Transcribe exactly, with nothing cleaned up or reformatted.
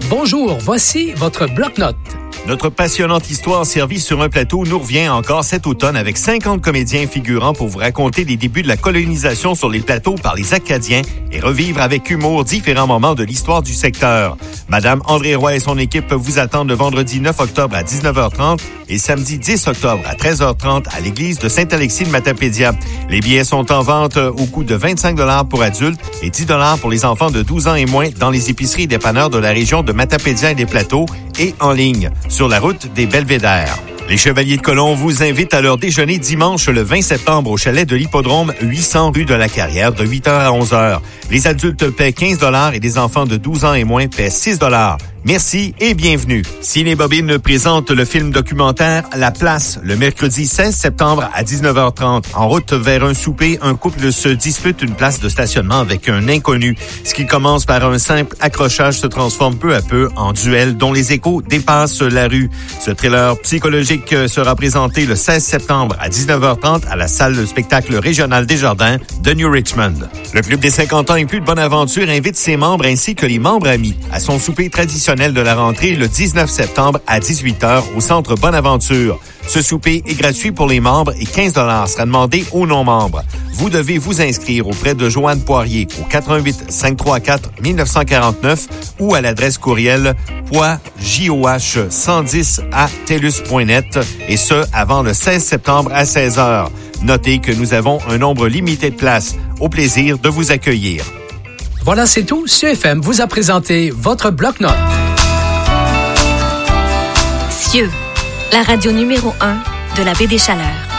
Bonjour, voici votre bloc-notes. Notre passionnante histoire servie sur un plateau nous revient encore cet automne avec cinquante comédiens figurants pour vous raconter les débuts de la colonisation sur les plateaux par les Acadiens et revivre avec humour différents moments de l'histoire du secteur. Madame André Roy et son équipe peuvent vous attendre le vendredi neuf octobre à dix-neuf heures trente et samedi dix octobre à treize heures trente à l'église de Saint-Alexis de Matapédia. Les billets sont en vente au coût de vingt-cinq dollars pour adultes et dix dollars pour les enfants de douze ans et moins dans les épiceries et dépanneurs de la région de Matapédia et des Plateaux et en ligne sur la route des Belvédères. Les Chevaliers de Colomb vous invitent à leur déjeuner dimanche le vingt septembre au chalet de l'Hippodrome, huit cents rue de la Carrière, de huit heures à onze heures. Les adultes paient quinze dollars et les enfants de douze ans et moins paient six dollars. Merci et bienvenue. Ciné-Bobine présente le film documentaire La Place, le mercredi seize septembre à dix-neuf heures trente. En route vers un souper, un couple se dispute une place de stationnement avec un inconnu. Ce qui commence par un simple accrochage se transforme peu à peu en duel dont les échos dépassent la rue. Ce thriller psychologique sera présenté le seize septembre à dix-neuf heures trente à la salle de spectacle régionale Desjardins de New Richmond. Le Club des cinquante ans et plus de Bonaventure invite ses membres ainsi que les membres amis à son souper traditionnel de la rentrée le dix-neuf septembre à dix-huit heures au Centre Bonaventure. Ce souper est gratuit pour les membres et quinze dollars sera demandé aux non-membres. Vous devez vous inscrire auprès de Joanne Poirier au quatre un huit, cinq trois quatre, neuf neuf quatre neuf ou à l'adresse courriel pois joh cent dix à telus point net et ce avant le seize septembre à seize heures. Notez que nous avons un nombre limité de places. Au plaisir de vous accueillir. Voilà, c'est tout. C F M vous a présenté votre bloc-notes. Cieux, la radio numéro un de la baie des Chaleurs.